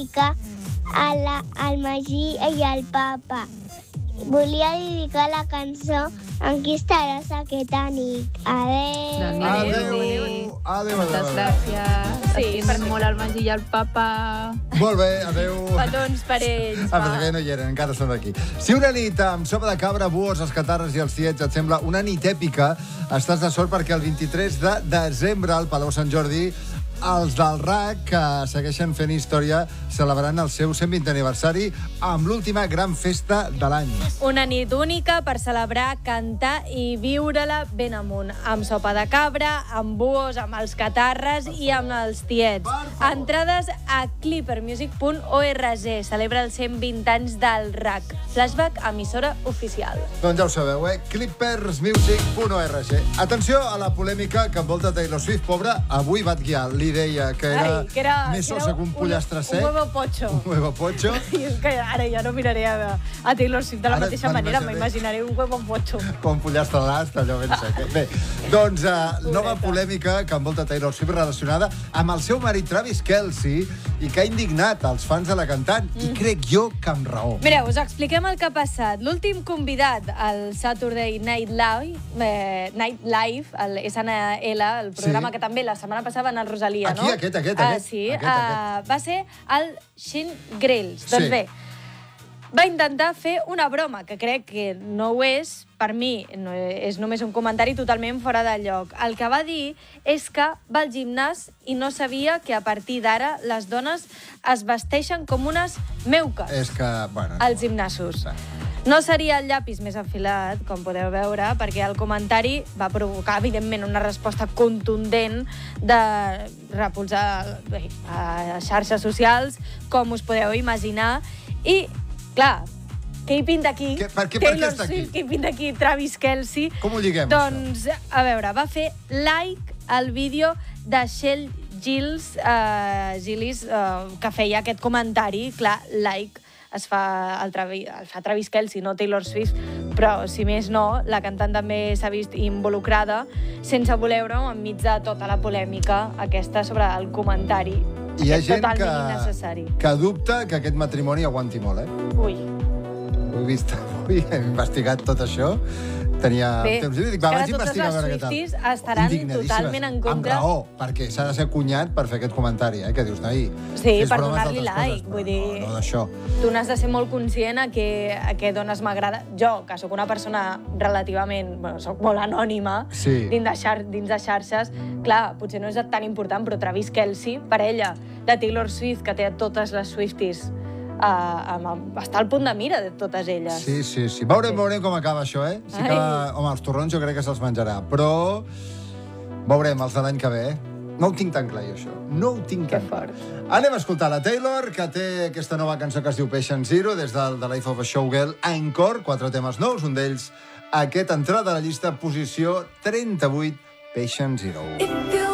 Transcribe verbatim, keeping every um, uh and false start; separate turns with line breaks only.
dedicar a la, al Magí i al papa. Volia dedicar la cançó En qui estaràs aquesta nit. Adéu.
Doncs
Adéu.
adéu.
Adéu,
Moltes
adéu.
gràcies.
Sí,
Estimem
perquè-
molt el Magí i el papa.
Molt bé, adéu.
Petons per ells,
Ah,
va.
perquè no hi eren, encara són aquí. Si una nit amb sopa de cabra, buos, escatarres i els tiets et sembla una nit èpica, estàs de sort perquè el vint-i-tres de desembre al Palau Sant Jordi els del R A C, que segueixen fent història, celebraran el seu cent vintè aniversari amb l'última gran festa de l'any.
Una nit única per celebrar, cantar i viure-la ben amunt. Amb sopa de cabra, amb buos, amb els catarres i amb els tiets. Entrades a clipper music punt org. Celebra els cent vint anys del R A C. Flashback, emissora oficial.
Doncs ja ho sabeu, eh? clippers music punt org. Atenció a la polèmica que envolta Taylor Swift. Pobra, avui va guiar. Li deia que era,
Ai, que era
més
que era
sosa que un pollastre sec.
Un huevo pocho.
Un huevo pocho.
I és que ara ja no miraré a, a Taylor Swift de la
Ara
mateixa
me'n
manera,
imaginaré.
m'imaginaré un huevo pocho.
Com pollastre l'ast, allò ben sec. Eh? Bé, doncs, uh, nova polèmica que envolta Taylor Swift relacionada amb el seu marit Travis Kelce i que ha indignat els fans de la cantant. Mm. I crec jo que amb raó.
Mireu, us expliquem el que ha passat. L'últim convidat al Saturday Night Live, eh, Night Live, el S N L, el programa
Sí.
que també la setmana passada va anar a Rosalia,
Aquí,
no?
aquest, aquest,
Ah,
aquest.
sí,
Aquest,
ah, va ser el Shane Grills.
Sí.
Doncs bé, va intentar fer una broma, que crec que no ho és, per mi no és només un comentari totalment fora de lloc. El que va dir és que va al gimnàs i no sabia que a partir d'ara les dones es vesteixen com unes meuques
És que, bueno...
als gimnasos.
Sí.
No seria el llapis més afilat, com podeu veure, perquè el comentari va provocar, evidentment, una resposta contundent de repulsar bé, a xarxes socials, com us podeu imaginar. I, clar, què hi pinta aquí?
Què- per què- per què
Taylor
està aquí?
Swift, què hi pinta aquí? Travis Kelce.
Com ho lliguem,
Doncs, a veure, va fer like al vídeo de Shell Gillis, uh, Gillis uh, que feia aquest comentari. Clar, like es fa el, Travi, el fa Travis Kelce, no Taylor Swift, però, si més no, la cantant també s'ha vist involucrada sense voler-ho enmig de tota la polèmica aquesta sobre el comentari.
Hi ha
Aquest
gent
totalment
que,
innecessari.
que dubta que aquest matrimoni aguanti molt, eh?
Ui.
Ho he vist avui, he investigat tot això. Tenia
Bé,
temps lliure. Dic,
és
va,
que
vaig
ara totes
investigar a
les
veure què tal.
Swifties estaran
Indignadíssimes.
totalment en contra.
Amb raó, perquè s'ha de ser cunyat per fer aquest comentari, eh? Que dius, noi,
Sí,
fes
per
bromes
donar-li
d'altres
like,
coses,
vull
però
dir-
No, no d'això.
Tu n'has de ser molt conscient a què, a què dones m'agrada. Jo, que sóc una persona relativament... Bueno, sóc molt anònima
Sí.
dins, de xar, dins de xarxes. Clar, potser no és tan important, però Travis Kelce, per ella, de Taylor Swift, que té a totes les Swifties, uh, amb, està al punt de mira de totes elles.
Sí, sí, sí. Veurem, veurem com acaba això, eh? Sí que,
Ai.
home, els torrons jo crec que se'ls menjarà, però veurem els de l'any que ve, eh? No ho tinc tan clar, jo, això. No ho tinc
Que
tan clar.
fort.
Anem a escoltar la Taylor, que té aquesta nova cançó que es diu Patient Zero, des del The Life of a Showgirl, Encore, quatre temes nous, un d'ells, aquest entrada a la llista, posició trenta-vuit, Patient Zero.